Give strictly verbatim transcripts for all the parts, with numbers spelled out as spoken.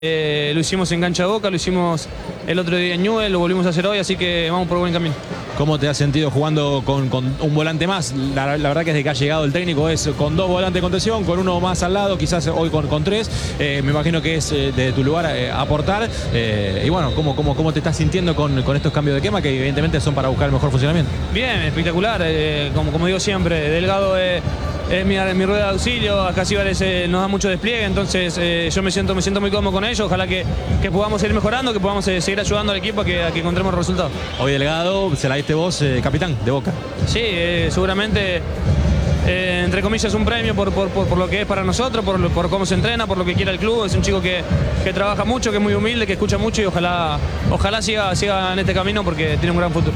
Eh, lo hicimos en cancha de Boca, lo hicimos el otro día en Newell's, lo volvimos a hacer hoy, así que vamos por buen camino. ¿Cómo te has sentido jugando con, con un volante más? La, la verdad que desde que ha llegado el técnico es con dos volantes de contención, con uno más al lado, quizás hoy con, con tres. Eh, me imagino que es eh, de tu lugar eh, aportar. Eh, y bueno, ¿cómo, cómo, ¿cómo te estás sintiendo con, con estos cambios de quema que evidentemente son para buscar el mejor funcionamiento? Bien, espectacular. Eh, como, como digo siempre, Delgado es... Es mi, mi rueda de auxilio, acá Cíbares eh, nos da mucho despliegue, entonces eh, yo me siento, me siento muy cómodo con ellos, ojalá que, que podamos seguir mejorando, que podamos eh, seguir ayudando al equipo a que, a que encontremos resultados. Hoy Delgado, se la diste vos, eh, capitán de Boca. Sí, eh, seguramente, eh, entre comillas, un premio por, por, por, por lo que es para nosotros, por, por cómo se entrena, por lo que quiere el club. Es un chico que, que trabaja mucho, que es muy humilde, que escucha mucho y ojalá, ojalá siga, siga en este camino porque tiene un gran futuro.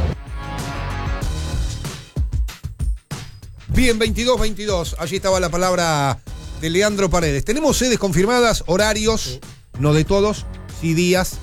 Bien, veintidós veintidós, allí estaba la palabra de Leandro Paredes. Tenemos sedes confirmadas, horarios, no de todos, sí días,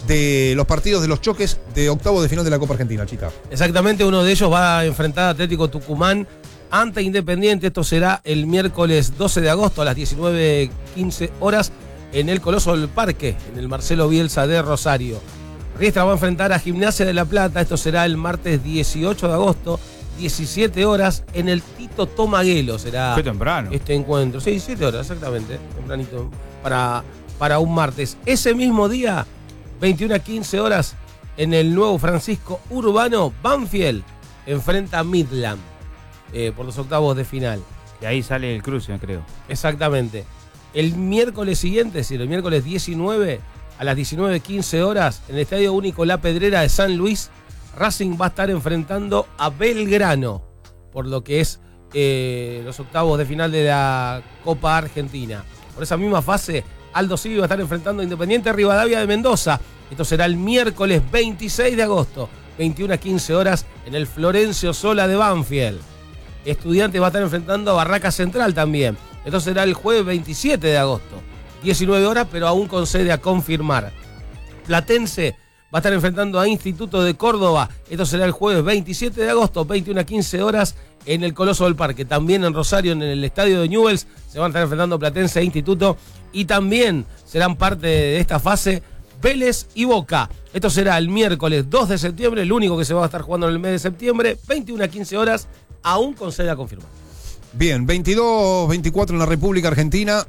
de los partidos de los choques de octavos de final de la Copa Argentina, Chita. Exactamente, uno de ellos va a enfrentar a Atlético Tucumán ante Independiente. Esto será el miércoles doce de agosto a las diecinueve quince horas en el Coloso del Parque, en el Marcelo Bielsa de Rosario. Riestra va a enfrentar a Gimnasia de La Plata. Esto será el martes dieciocho de agosto, diecisiete horas, en el Tito Tomaguelo será Qué temprano. este encuentro. Sí, diecisiete horas, exactamente, tempranito, para, para un martes. Ese mismo día, veintiuna quince horas, en el Nuevo Francisco Urbano, Banfield enfrenta a Midland eh, por los octavos de final. Y ahí sale el cruce, creo. Exactamente. El miércoles siguiente, es decir, el miércoles diecinueve, a las diecinueve quince horas, en el Estadio Único La Pedrera de San Luis, Racing va a estar enfrentando a Belgrano, por lo que es eh, los octavos de final de la Copa Argentina. Por esa misma fase, Aldo Civi va a estar enfrentando a Independiente Rivadavia de Mendoza. Esto será el miércoles veintiséis de agosto, veintiuna quince horas, en el Florencio Sola de Banfield. Estudiantes va a estar enfrentando a Barraca Central también. Esto será el jueves veintisiete de agosto, diecinueve horas, pero aún con sede a confirmar. Platense va a estar enfrentando a Instituto de Córdoba. Esto será el jueves veintisiete de agosto, veintiuna quince horas, en el Coloso del Parque. También en Rosario, en el estadio de Newell's, se van a estar enfrentando Platense e Instituto. Y también serán parte de esta fase Vélez y Boca. Esto será el miércoles dos de septiembre, el único que se va a estar jugando en el mes de septiembre, veintiuna quince horas, aún con sede a confirmar. Bien, veintidós veinticuatro en la República Argentina.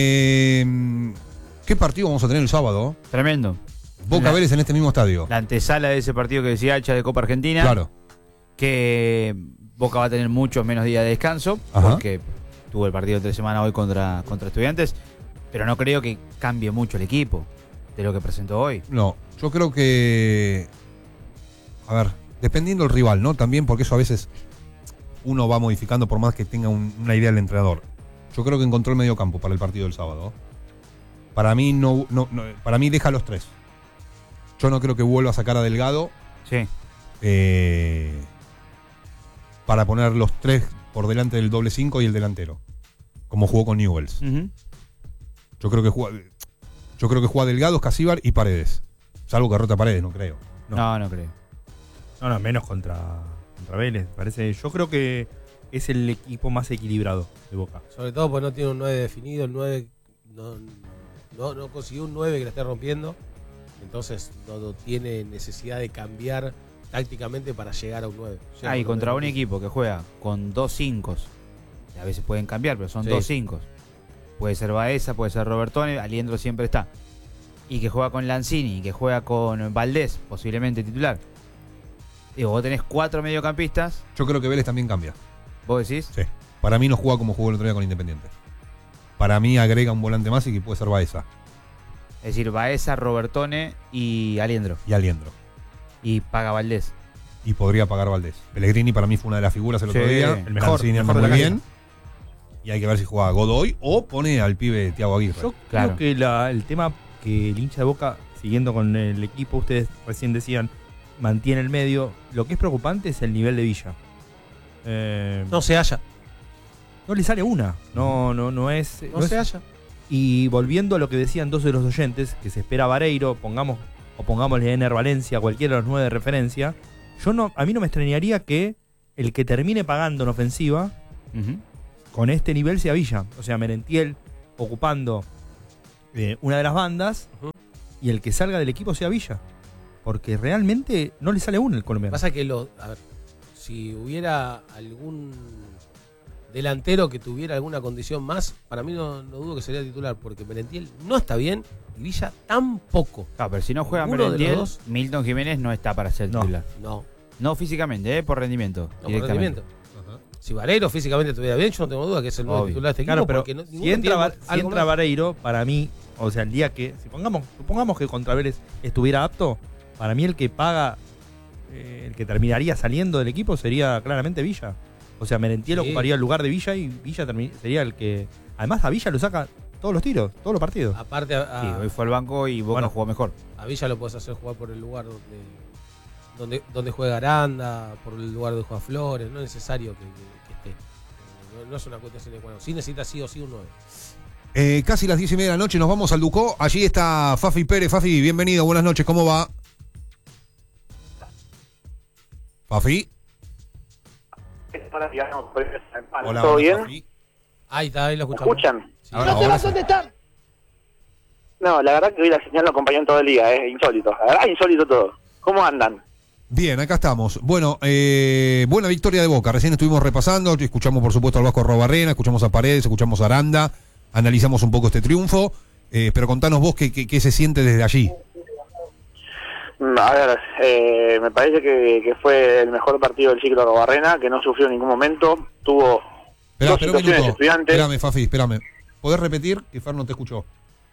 Eh, ¿Qué partido vamos a tener el sábado? Tremendo. Boca la, Vélez en este mismo estadio. La antesala de ese partido que decía Hacha de Copa Argentina. Claro. Que Boca va a tener muchos menos días de descanso. Ajá. Porque tuvo el partido de tres semanas hoy contra, contra Estudiantes. Pero no creo que cambie mucho el equipo de lo que presentó hoy. No, yo creo que... A ver, dependiendo del rival, ¿no? También porque eso a veces uno va modificando por más que tenga un, una idea del entrenador. Yo creo que encontró el medio campo para el partido del sábado. Para mí no, no, no para mí deja los tres. Yo no creo que vuelva a sacar a Delgado. Sí. Eh, para poner los tres por delante del doble cinco y el delantero. Como jugó con Newell's. Uh-huh. Yo creo que juega, yo creo que juega Delgado, Escasíbar y Paredes. Salvo que rota Paredes, no creo. No, no, no creo. No, no, menos contra, contra Vélez. Parece, yo creo que es el equipo más equilibrado de Boca. Sobre todo porque no tiene un nueve definido, el nueve no, no, no consiguió un nueve que la esté rompiendo. Entonces no, no tiene necesidad de cambiar tácticamente para llegar a un nueve. Ah, y contra un equipo que juega con dos cinco, a veces pueden cambiar, pero son sí. dos cinco. Puede ser Baeza, puede ser Robertone, Aliendro siempre está. Y que juega con Lanzini, que juega con Valdés, posiblemente titular. Digo, vos tenés cuatro mediocampistas. Yo creo que Vélez también cambia. ¿Vos decís? Sí. Para mí no juega como jugó el otro día con Independiente. Para mí agrega un volante más y que puede ser Baeza. Es decir, Baeza, Robertone y Aliendro. Y Aliendro. Y paga Valdés. Y podría pagar Valdés. Pellegrini para mí fue una de las figuras el otro Sí, día. el mejor, Lanzini anda mejor de muy la bien. Y hay que ver si juega Godoy o pone al pibe Thiago Aguirre. Yo Claro. creo que la, el tema que el hincha de Boca, siguiendo con el equipo, ustedes recién decían, mantiene el medio. Lo que es preocupante es el nivel de Villa. Eh, No se halla. no le sale una. No, no, no es. No, no se es- halla. Y volviendo a lo que decían dos de los oyentes, que se espera Vareiro, pongamos, o pongámosle Ener Valencia, cualquiera de los nueve de referencia, yo no, a mí no me extrañaría que el que termine pagando en ofensiva Uh-huh. con este nivel sea Villa. O sea, Merentiel ocupando eh, una de las bandas Ujú. y el que salga del equipo sea Villa. Porque realmente no le sale uno el colombiano. Pasa que lo, a ver, si hubiera algún delantero que tuviera alguna condición más, para mí no, no dudo que sería titular, porque Merentiel no está bien y Villa tampoco. Claro, pero si no juega Ninguno de los Merentiel, dos. Milton Jiménez no está para ser No. titular. No, No físicamente, eh, por rendimiento. no por directamente. rendimiento. Si Vareiro físicamente estuviera bien, yo no tengo duda que es el nuevo Obvio. titular de este equipo. Claro, pero porque no, si ninguno entra, tiene Var- si algo entra más. Vareiro, para mí, o sea, el día que, si pongamos, supongamos que contra Vélez estuviera apto, para mí el que paga, eh, el que terminaría saliendo del equipo sería claramente Villa. O sea, Merentiel Sí. ocuparía el lugar de Villa y Villa termi- sería el que. Además, a Villa lo saca todos los tiros, todos los partidos. Aparte, a, Sí, a- hoy fue al banco y Boca Bueno. jugó mejor. a Villa lo puedes hacer jugar por el lugar donde, donde, donde juega Aranda, por el lugar donde juega Flores. No es necesario que, que- que esté. No, no es una cuestión sine qua non. Sí necesita sí o sí un nueve. Eh, casi las diez y media de la noche nos vamos al Ducó. Allí está Fafi Pérez. Fafi, bienvenido, buenas noches, ¿cómo va? Fafi. Hola, ¿Todo hola, bien? Fafi. Ahí está, ahí lo ¿Me escuchamos. escuchan? Sí. Ahora, ahora sí. No, la verdad que hoy la señal lo acompañó en todo el día, es insólito. La verdad, insólito todo. ¿Cómo andan? Bien, acá estamos. Bueno, eh, buena victoria de Boca. Recién estuvimos repasando, escuchamos por supuesto al Vasco Arrobarrena, escuchamos a Paredes, escuchamos a Aranda, analizamos un poco este triunfo, eh, pero contanos vos qué, qué, qué se siente desde allí. Mm, A ver, eh, me parece que, que fue el mejor partido del ciclo Arrobarrena, que no sufrió en ningún momento. Tuvo Esperá, dos espera un situaciones minuto. estudiantes. Espérame, Fafi, espérame. ¿Podés repetir? Que Fer no te escuchó.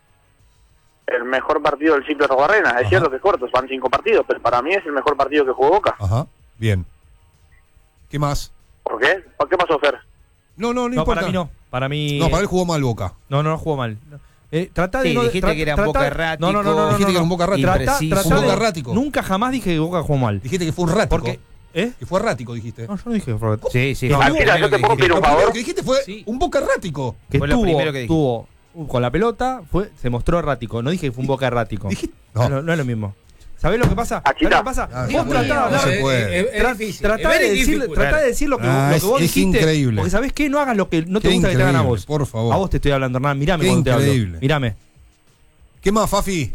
El mejor partido del ciclo Arrobarrena. Es Ajá. cierto que es corto, van cinco partidos, pero para mí es el mejor partido que jugó Boca. Ajá, bien. ¿Qué más? ¿Por qué? ¿Por qué pasó, Fer? No, no, no, No, importa. para mí no. Para mí. No, para él jugó mal Boca. No, no, no jugó mal. Eh, tratá de Sí, no, dijiste tra- que era un tratá- Boca errático. No, no, no, no, no, Dijiste que era no. un Boca errático. Tratá- Impreciso. tratá Un Boca de- errático. Nunca jamás dije que Boca jugó mal. Dijiste que fue un rático. Porque. ¿Eh? Que fue errático, dijiste. No, yo no dije que fue Sí, sí. No, fue Ah, lo mira, primero yo te que puedo dijiste. pedir un Lo primero favor. que dijiste fue Sí. un Boca errático. que Fue lo estuvo, primero que dijiste. tuvo uh, con la pelota, fue, se mostró errático. No dije que fue un Boca errático. Dijiste. No, No. no, no es lo mismo. ¿Sabés lo que pasa? ¿Sabés Achita. lo que pasa? Ah, Vos no, tratá de no hablar. se puede. Es- es Tra- difícil, tratá, es de very decir, difficult. tratá de decir lo que, Ah, lo es- que vos es dijiste. increíble. Porque ¿sabés qué? No hagas lo que no te Qué gusta que te hagan a increíble, vos. por favor. A vos te estoy hablando, Hernán. Mirame Qué cuando te hablo. increíble. Mirame. ¿Qué más, Fafi?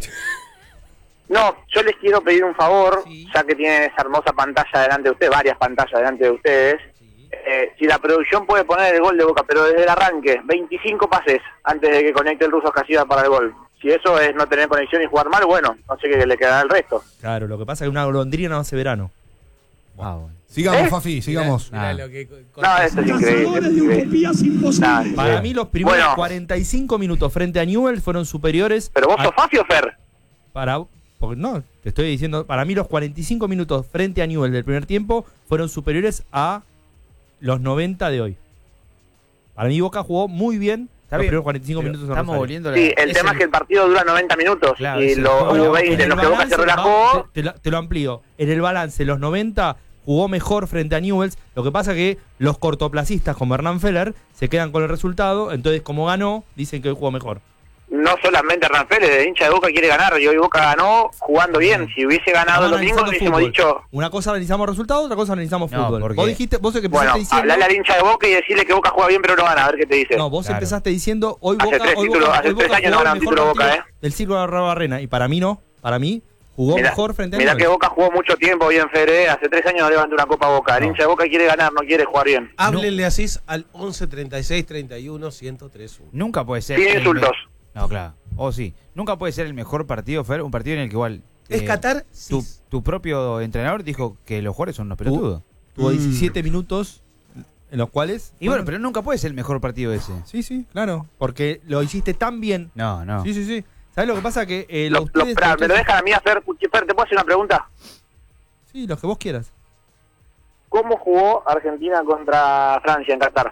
No, yo les quiero pedir un favor, Sí. ya que tienen esa hermosa pantalla delante de ustedes, varias pantallas delante de ustedes. Eh, si la producción puede poner el gol de Boca, pero desde el arranque, veinticinco pases antes de que conecte el ruso Casiva para el gol. Si eso es no tener conexión y jugar mal, bueno, no sé qué le quedará al resto. Claro, lo que pasa es que una golondrina no hace verano. Ah, bueno. Sigamos, ¿Eh? Fafi, sigamos. Mirá Ah. lo que- No, esto es increíble. esto es increíble. Nada, Para sí. mí los primeros Bueno. cuarenta y cinco minutos frente a Newell fueron superiores ¿Pero vos a- sos Fafi o Fer? para porque no, te estoy diciendo, para mí los cuarenta y cinco minutos frente a Newell del primer tiempo fueron superiores a los noventa de hoy. Para mí Boca jugó muy bien Está los bien, primeros cuarenta y cinco pero minutos. en Estamos Rosario. volviendo a la... Sí, el es tema es que el partido dura noventa minutos Claro, y es el- lo, Bueno, hubo En veinte el en los que Boca se balance, relajó. va, te, te lo, te lo amplío. En el balance, los noventa jugó mejor frente a Newell's. Lo que pasa que los cortoplacistas como Hernán Feller se quedan con el resultado. Entonces, como ganó, dicen que hoy jugó mejor. No solamente Hernán Pérez, de hincha de Boca quiere ganar y hoy Boca ganó jugando bien. Si hubiese ganado el Estamos domingo, analizando hubiésemos fútbol. dicho, Una cosa analizamos resultados, otra cosa analizamos No, fútbol. porque- Vos dijiste, vos que empezaste bueno, diciendo. hablarle al hincha de Boca y decirle que Boca juega bien pero no gana, a ver qué te dice. No, vos Claro. empezaste diciendo hoy Hace Boca, tres hoy títulos- Boca, hace hoy tres Boca años no jugó gana el un mejor título Boca, partido ¿eh? del ciclo de Barrena. Y para mí no, para mí jugó Mirá, mejor frente a mirá que Newell's. Boca jugó mucho tiempo bien, Fede, hace tres años no levantó una Copa Boca. El No. hincha de Boca quiere ganar, no quiere jugar bien. Háblenle así al once treinta y seis treinta y uno ciento tres uno. Nunca puede ser... Sin el insultos. me- No, claro. O sí. Nunca puede ser el mejor partido, Fer. Un partido en el que igual... ¿Es eh, Qatar? Tu, Sí. tu propio entrenador dijo que los jugadores son unos pelotudos. Tuvo Mm. diecisiete minutos en los cuales. Y bueno, pero nunca puede ser el mejor partido ese. Sí, sí, claro. Porque lo hiciste tan bien. No, no. Sí, sí, sí. ¿Sabes lo que pasa? Que eh, Lo- lo- lo- ustedes- esperá, ¿Me lo ustedes- dejan a mí hacer? Fer, ¿te puedo hacer una pregunta? Sí, lo que vos quieras. ¿Cómo jugó Argentina contra Francia en Qatar?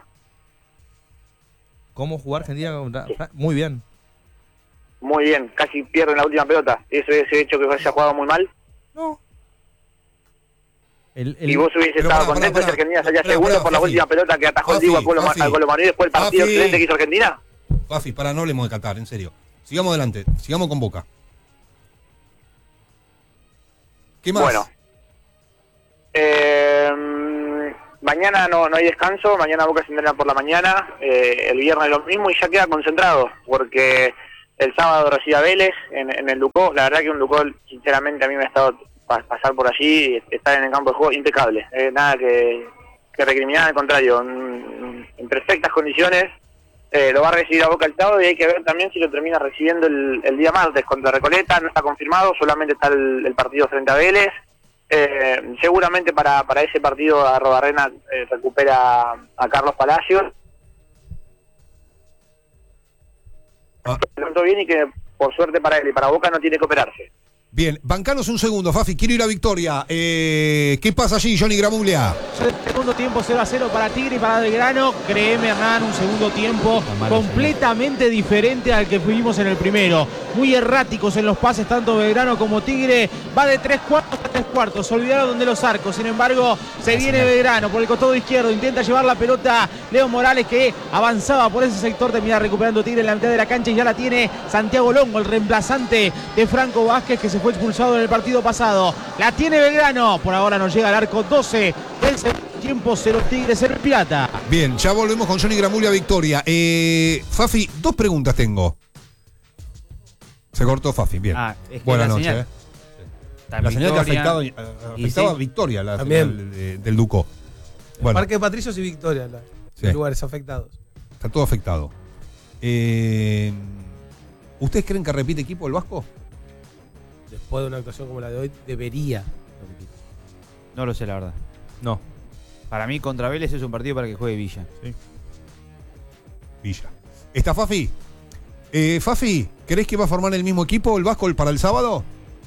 ¿Cómo jugar Argentina contra Fra- Muy bien. Muy bien, casi pierden la última pelota. ¿Eso ese hecho que haya jugado muy mal? No. El, el- Y vos hubiese Pero estado pará, contento pará, si Argentina salía pará, segundo pará, por la Fafi. última pelota que atajó el Fafi, Diego al Colo- Fafi. al Colomaní y después el partido Fafi. excelente que hizo Argentina? Fafi, para, no hablemos de Qatar, en serio. Sigamos adelante, sigamos con Boca. ¿Qué más? Bueno. Eh, mañana no, no hay descanso, mañana Boca se entrena por la mañana, eh, el viernes lo mismo y ya queda concentrado, porque el sábado recibe a Vélez en, en el Ducó. La verdad que un Ducó, sinceramente, a mí me ha estado pa- pasar por allí y estar en el campo de juego impecable. Eh, nada que, que recriminar, al contrario, en, en perfectas condiciones. Eh, lo va a recibir a Boca el sábado y hay que ver también si lo termina recibiendo el, el día martes contra Recoleta. No está confirmado, solamente está el, el partido frente a Vélez. Eh, seguramente para, para ese partido Arrobarrena eh, recupera a Carlos Palacios. Ah. Tanto bien y que por suerte para él y para Boca no tiene que operarse. Bien, bancanos un segundo, Fafi, quiero ir a Victoria. Eh, ¿Qué pasa allí, Johnny Gramuglia? Segundo tiempo cero a cero para Tigre y para Belgrano. Créeme, Hernán, un segundo tiempo completamente diferente al que fuimos en el primero. Muy erráticos en los pases, tanto Belgrano como Tigre. Va de tres cuartos a tres cuartos. Se olvidaron de los arcos. Sin embargo, se viene Belgrano por el costado izquierdo. Intenta llevar la pelota Leo Morales, que avanzaba por ese sector. Termina recuperando Tigre en la mitad de la cancha y ya la tiene Santiago Longo, el reemplazante de Franco Vázquez, que se fue expulsado en el partido pasado. La tiene Belgrano. Por ahora no llega al arco. doce del segundo tiempo. Cero Tigre, cero Pirata. Bien, ya volvemos con Johnny Gramuglia, Victoria. Eh, Fafi, dos preguntas tengo. Se cortó Fafi, bien. Ah, es que Buenas la noches. señal- Eh. Está en La señal que Victoria, afectaba, y afectaba sí. a Victoria, la También. señal de- del Ducó. Bueno, Parque de Patricios y Victoria, la- Sí. los lugares afectados. está todo afectado. Eh, ¿Ustedes creen que repite equipo el Vasco? Después de una actuación como la de hoy, debería. No lo sé, la verdad. No. Para mí, contra Vélez es un partido para que juegue Villa. Villa. ¿Está Fafi? Eh, Fafi, ¿crees que va a formar el mismo equipo el Vasco para el sábado?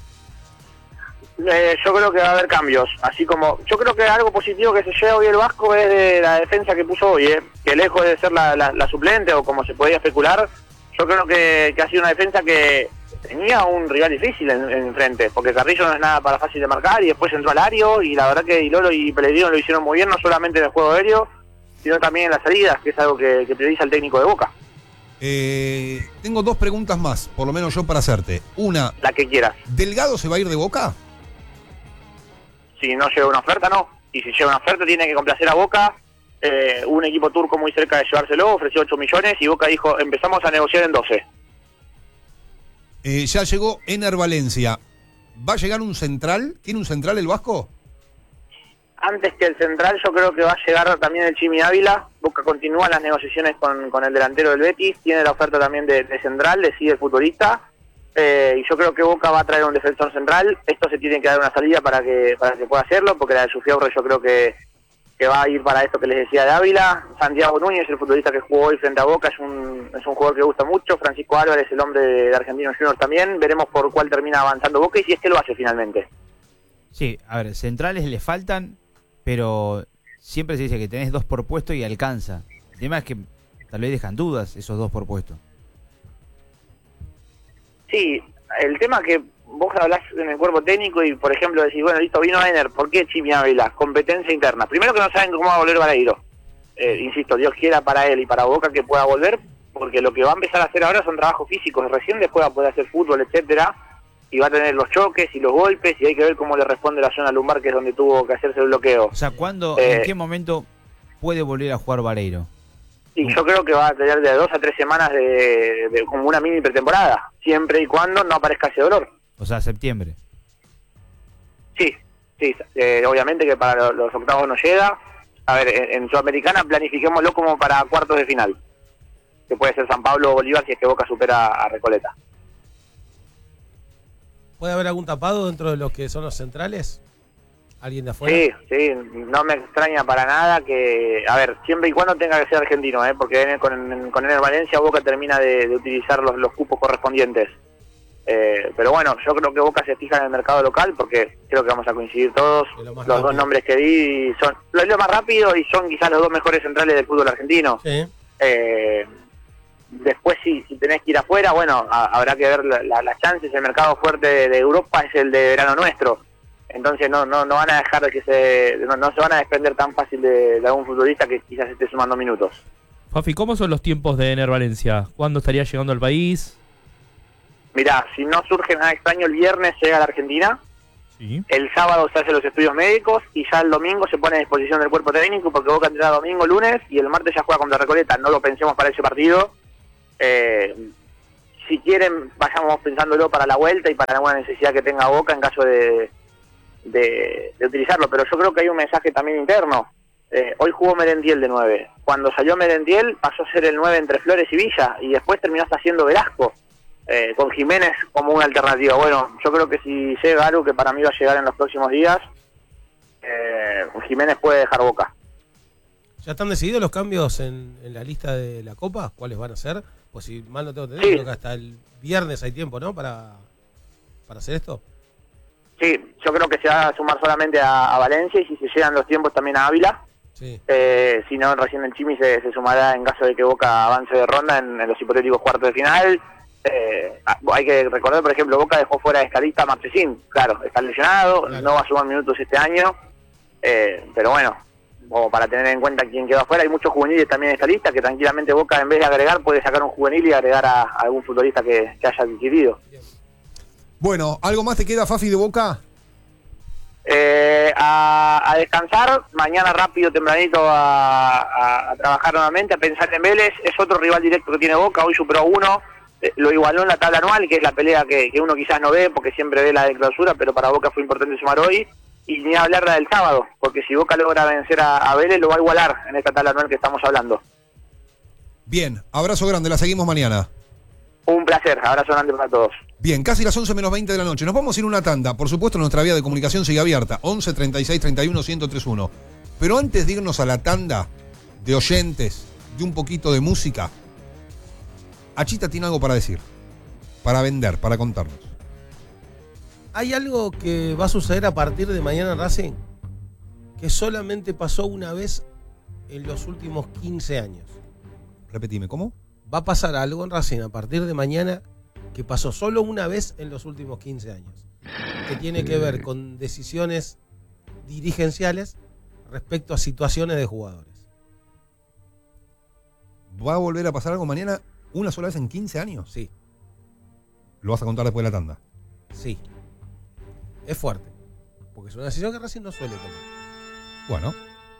Eh, yo creo que va a haber cambios, así como yo creo que algo positivo que se lleva hoy el Vasco es de la defensa que puso hoy, eh, que lejos de ser la, la, la suplente o como se podía especular, yo creo que, que ha sido una defensa que tenía un rival difícil en, en frente, porque Carrillo no es nada para fácil de marcar y después entró al área y la verdad que Ilolo y Pellegrino lo hicieron muy bien, no solamente en el juego aéreo, sino también en las salidas, que es algo que, que prioriza el técnico de Boca. Eh, tengo dos preguntas más, por lo menos yo para hacerte. Una, La que quieras. ¿Delgado se va a ir de Boca? Si no llega una oferta, no. Y si llega una oferta, tiene que complacer a Boca. Eh, un equipo turco muy cerca de llevárselo, ofreció ocho millones y Boca dijo, empezamos a negociar en doce. Eh, ya llegó Ener Valencia. ¿Va a llegar un central? ¿Tiene un central el Vasco? Antes que el central, yo creo que va a llegar también el Chimi Ávila. Boca continúa las negociaciones con, con el delantero del Betis. Tiene la oferta también de, de central, le sigue el futbolista. Eh, y yo creo que Boca va a traer un defensor central. Esto se tiene que dar una salida para que para que pueda hacerlo, porque la de Sufiaurre yo creo que, que va a ir para esto que les decía de Ávila. Santiago Núñez, el futbolista que jugó hoy frente a Boca, es un, es un jugador que gusta mucho. Francisco Álvarez, el hombre de, de Argentinos Juniors también. Veremos por cuál termina avanzando Boca y si es que lo hace finalmente. Sí, a ver, centrales le faltan, pero siempre se dice que tenés dos por puesto y alcanza. El tema es que tal vez dejan dudas esos dos por puesto. Sí, el tema que vos hablás en el cuerpo técnico y, por ejemplo, decís, bueno, listo, vino Ener, ¿por qué Chimi Ávila? Competencia interna. Primero que no saben cómo va a volver Vareiro. Eh, insisto, Dios quiera para él y para Boca que pueda volver, porque lo que va a empezar a hacer ahora son trabajos físicos. Recién después va a poder hacer fútbol, etcétera, y va a tener los choques y los golpes, y hay que ver cómo le responde la zona lumbar, que es donde tuvo que hacerse el bloqueo. O sea, ¿cuándo, Eh, en qué momento puede volver a jugar Vareiro? Y yo creo que va a tener de dos a tres semanas de, de como una mini pretemporada, siempre y cuando no aparezca ese dolor. O sea, septiembre. Sí, sí, eh, obviamente que para los, los octavos no llega. A ver, en, en Sudamericana planifiquémoslo como para cuartos de final, que puede ser San Pablo o Bolívar si es que Boca supera a Recoleta. ¿Puede haber algún tapado dentro de los que son los centrales? ¿Alguien de afuera? Sí, sí, no me extraña para nada que, a ver, siempre y cuando tenga que ser argentino, ¿eh? Porque en- con, con Ener Valencia Boca termina de, de utilizar los, los cupos correspondientes. Eh, pero bueno, yo creo que Boca se fija en el mercado local porque creo que vamos a coincidir todos. Es lo Los más dos rápido. nombres que di son lo, lo más rápido y son quizás los dos mejores centrales del fútbol argentino. Sí. Eh, después, si, si tenés que ir afuera, bueno, a- habrá que ver la- la- las chances. El mercado fuerte de, de Europa es el de verano nuestro. Entonces no no no van a dejar de que se no, no se van a desprender tan fácil de, de algún futbolista que quizás esté sumando minutos. Fafi, ¿cómo son los tiempos de Ener Valencia? ¿Cuándo estaría llegando al país? Mirá, si no surge nada extraño, el viernes llega a la Argentina, Sí. el sábado se hacen los estudios médicos y ya el domingo se pone a disposición del cuerpo técnico porque Boca entrena domingo, lunes y el martes ya juega contra Recoleta. No lo pensemos para ese partido. Eh, si quieren, vayamos pensándolo para la vuelta y para alguna necesidad que tenga Boca en caso de, de, de utilizarlo. Pero yo creo que hay un mensaje también interno. Eh, hoy jugó Merentiel de nueve. Cuando salió Merentiel pasó a ser el nueve entre Flores y Villa, y después terminó hasta siendo Velasco, eh, con Jiménez como una alternativa. Bueno, yo creo que si llega Aru, que para mí va a llegar en los próximos días, eh, Jiménez puede dejar Boca. ¿Ya están decididos los cambios en, en la lista de la Copa? ¿Cuáles van a ser? Pues si mal no tengo entendido, Sí. creo que hasta el viernes hay tiempo, ¿no? Para, para hacer esto. Sí, yo creo que se va a sumar solamente a, a Valencia, y si se llegan los tiempos también a Ávila. Sí. Eh, si no, recién el Chimi se, se sumará en caso de que Boca avance de ronda en, en los hipotéticos cuartos de final. Eh, hay que recordar, por ejemplo, Boca dejó fuera de Escalista a Marchesín. Claro, está lesionado, Claro. no va a sumar minutos este año, eh, pero bueno, como para tener en cuenta quién quedó afuera. Hay muchos juveniles también en esta lista que tranquilamente Boca, en vez de agregar, puede sacar un juvenil y agregar a, a algún futbolista que, que haya adquirido. Bueno, ¿algo más te queda, Fafi, de Boca? Eh, a, a descansar, mañana rápido, tempranito a, a, a trabajar nuevamente, a pensar en Vélez. Es otro rival directo que tiene Boca, hoy superó uno, eh, lo igualó en la tabla anual, que es la pelea que, que uno quizás no ve porque siempre ve la de clausura, pero para Boca fue importante sumar hoy. Y ni hablar la del sábado, porque si Boca logra vencer a, a Vélez, lo va a igualar en esta tabla anual que estamos hablando. Bien, abrazo grande, la seguimos mañana. Un placer, abrazo grande para todos. Bien, casi las once menos veinte de la noche. Nos vamos a ir a una tanda. Por supuesto, nuestra vía de comunicación sigue abierta. once, treinta y seis, treinta y uno, ciento treinta y uno. Pero antes de irnos a la tanda de oyentes, de un poquito de música, Achita tiene algo para decir, para vender, para contarnos. ¿Hay algo que va a suceder a partir de mañana en Racing? Que solamente pasó una vez en los últimos quince años. Repetime, ¿cómo? Va a pasar algo en Racing a partir de mañana que pasó solo una vez en los últimos quince años. Que tiene que ver con decisiones dirigenciales respecto a situaciones de jugadores. ¿Va a volver a pasar algo mañana una sola vez en quince años? Sí, Lo vas a contar después de la tanda. sí. Es fuerte. Porque es una decisión que Racing no suele tomar. Bueno.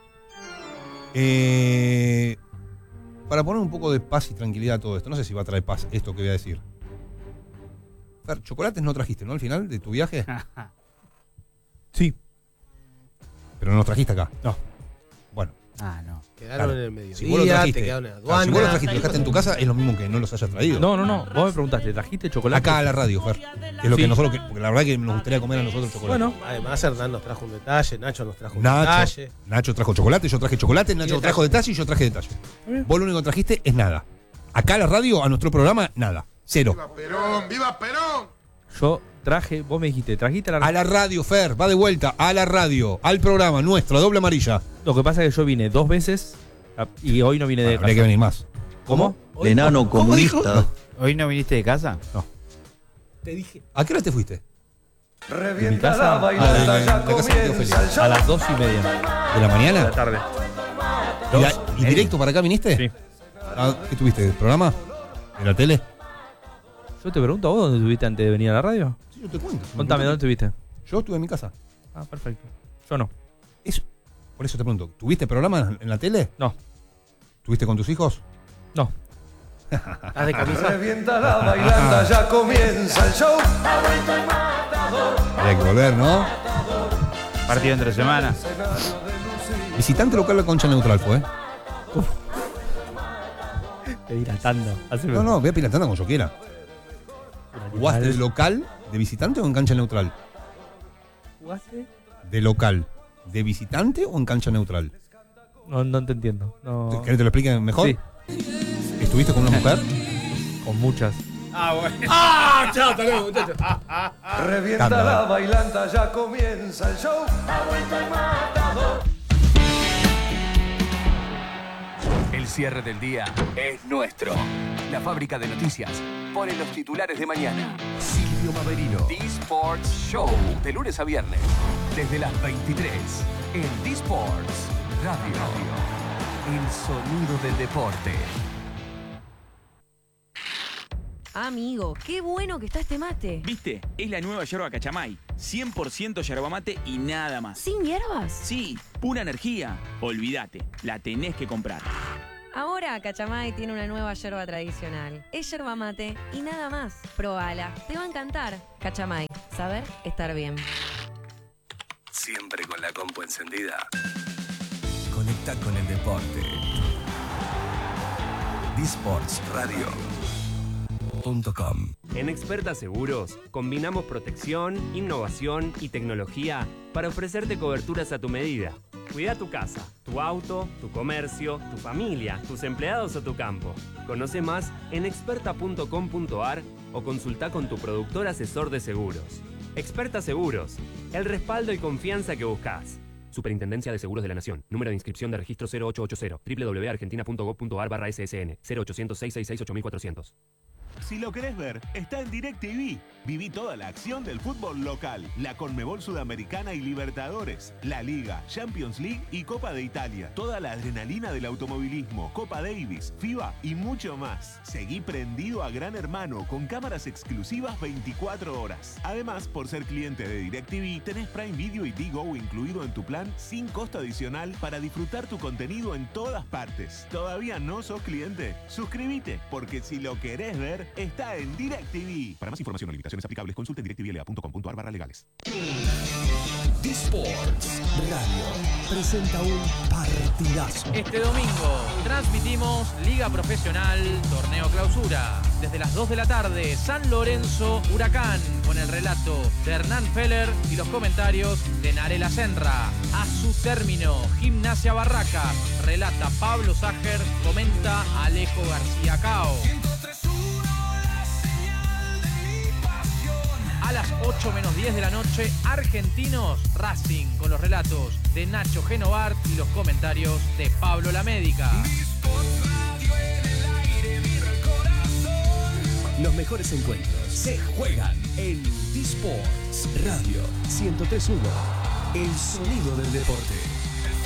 Eh, para poner un poco de paz y tranquilidad a todo esto, no sé si va a traer paz esto que voy a decir. Fer, chocolates no trajiste, ¿no? Al final de tu viaje. Sí. Pero no los trajiste acá. No. Bueno. Ah, no. Quedaron Claro. en el mediodía, Si vos lo trajiste, te quedaron en la claro, aduana. si vos lo trajiste y lo dejaste en tu casa, es lo mismo que no los hayas traído. No, no, no. Vos me preguntaste, ¿trajiste chocolate? Acá a la radio, Fer. Que es lo Sí. que nosotros, que, porque la verdad que nos gustaría comer a nosotros chocolate. Bueno, Además, Hernán nos trajo un detalle, Nacho nos trajo un Nacho, detalle. Nacho trajo chocolate, yo traje chocolate, Nacho le trajo trajo- detalle y yo traje detalle. Vos lo único que trajiste es nada. Acá a la radio, a nuestro programa, nada. Cero. Perón, ¡viva Perón! yo traje, vos me dijiste, trajiste la... A la radio, Fer, va de vuelta, a la radio, al programa nuestro, a doble amarilla. Lo que pasa es que yo vine dos veces a- y hoy no vine de Bueno, habría casa. que venir más. ¿Cómo? Hoy- Enano ¿Cómo dijo? comunista. ¿Hoy no viniste de casa? Te dije. ¿A qué hora te fuiste? De mi casa Ah, de, de- de casa de Tío Félix. a las dos y media ¿De la de la mañana? tarde. ¿Y, a- y directo para acá viniste? Sí. Ah, ¿Qué tuviste? ¿El programa? ¿En la tele? Yo te pregunto, ¿a vos dónde estuviste antes de venir a la radio? Sí, yo te cuento. Contame, ¿dónde estuviste? Yo estuve en mi casa. Ah, perfecto. Yo no. Eso. Por eso te pregunto, ¿tuviste programa en la tele? No. ¿Tuviste con tus hijos? No. ¿Estás de camisa? Revienta la bailanta, ya comienza el show. Habría que volver, ¿no? Partido entre semana. Visitante local de Concha Neutral fue, ¿eh? Te dilatando. Haceme- No, no, voy a pilatando como yo quiera. ¿Jugaste de local, de visitante o en cancha neutral? ¿Jugaste? ¿De local, de visitante o en cancha neutral? No, no te entiendo. No. ¿Querés que te lo explique mejor? Sí, ¿Estuviste con una mujer? con muchas. ¡Ah! ¡Chao, hasta luego, muchachos! Revienta Anda, la dale. bailanta, ya comienza el show. El cierre del día es nuestro. La fábrica de noticias pone los titulares de mañana. Silvio Maverino. D-Sports Show. De lunes a viernes. Desde las veintitrés. En D-Sports Radio. El sonido del deporte. Amigo, qué bueno que está este mate. ¿Viste? Es la nueva yerba Cachamay. cien por ciento yerba mate y nada más. ¿Sin hierbas? Sí, pura energía. Olvídate, la tenés que comprar. Ahora Cachamay tiene una nueva yerba tradicional. Es yerba mate y nada más. Probala, te va a encantar. Cachamay, saber estar bien. Siempre con la compu encendida. Conecta con el deporte. disports radio punto com. En Experta Seguros combinamos protección, innovación y tecnología para ofrecerte coberturas a tu medida. Cuida tu casa, tu auto, tu comercio, tu familia, tus empleados o tu campo. Conoce más en experta punto com punto ar o consulta con tu productor asesor de seguros. Experta Seguros, el respaldo y confianza que buscas. Superintendencia de Seguros de la Nación. Número de inscripción de registro cero ocho ocho cero. doble u doble u doble u punto argentina punto gob punto ar barra ese ese ene. cero ochocientos, seiscientos sesenta y seis, ocho mil cuatrocientos. Si lo querés ver, está en DirecTV. Viví toda la acción del fútbol local, la Conmebol Sudamericana y Libertadores, la Liga, Champions League y Copa de Italia. Toda la adrenalina del automovilismo, Copa Davis, FIBA y mucho más. Seguí prendido a Gran Hermano con cámaras exclusivas veinticuatro horas. Además, por ser cliente de DirecTV, tenés Prime Video y Digo incluido en tu plan sin costo adicional para disfrutar tu contenido en todas partes. ¿Todavía no sos cliente? Suscríbete, porque si lo querés ver, está en DirecTV. Para más información o limitaciones aplicables, consulte directvla punto com punto ar barra legales. disports Radio presenta un partidazo. Este domingo transmitimos Liga Profesional, Torneo Clausura. Desde las dos de la tarde, San Lorenzo Huracán, con el relato de Hernán Feller y los comentarios de Narela Senra. A su término, Gimnasia Barracas, relata Pablo Ságer, comenta Alejo García Cao. A las ocho menos diez de la noche, Argentinos Racing, con los relatos de Nacho Genovart y los comentarios de Pablo La Médica. Los mejores encuentros se juegan en disports Radio ciento tres punto uno. El sonido del deporte.